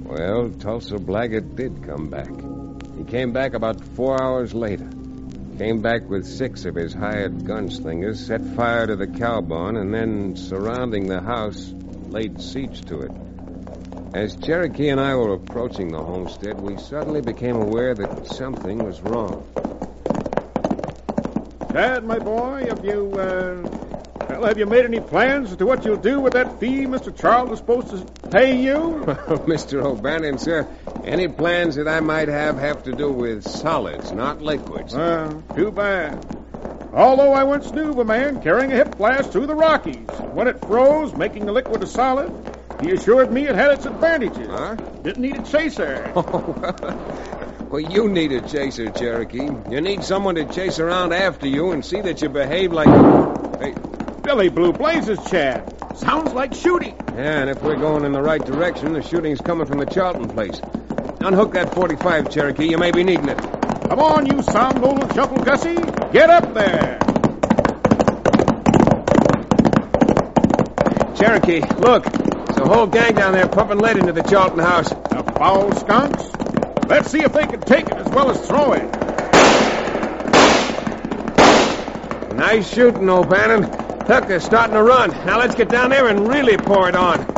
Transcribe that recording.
Well, Tulsa Blaggett did come back. He came back about 4 hours later. Came back with 6 of his hired gunslingers, set fire to the cow barn, and then, surrounding the house, laid siege to it. As Cherokee and I were approaching the homestead, we suddenly became aware that something was wrong. Chad, my boy, have you made any plans as to what you'll do with that fee Mr. Charles is supposed to pay you? Mr. O'Bannon, sir, any plans that I might have to do with solids, not liquids. Too bad. Although I once knew of a man carrying a hip blast through the Rockies. When it froze, making the liquid a solid, he assured me it had its advantages. Huh? Didn't need a chaser. Well, you need a chaser, Cherokee. You need someone to chase around after you and see that you behave like... Hey. Billy Blue Blazes, Chad. Sounds like shooting. Yeah, and if we're going in the right direction, the shooting's coming from the Charlton place. Unhook that 45, Cherokee. You may be needing it. Come on, you somnolent shuffle Gussie. Get up there. Cherokee, look. There's a whole gang down there pumping lead into the Charlton house. The foul skunks. Let's see if they can take it as well as throw it. Nice shooting, O'Bannon. Look, they're starting to run. Now let's get down there and really pour it on.